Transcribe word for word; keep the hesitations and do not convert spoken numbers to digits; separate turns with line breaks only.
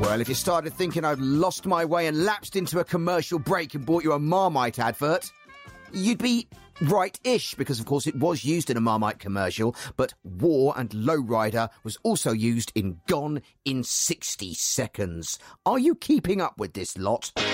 Well, if you started thinking I'd lost my way and lapsed into a commercial break and bought you a Marmite advert, you'd be right-ish, because of course it was used in a Marmite commercial, but War and Lowrider was also used in Gone in sixty seconds. Are you keeping up with this lot?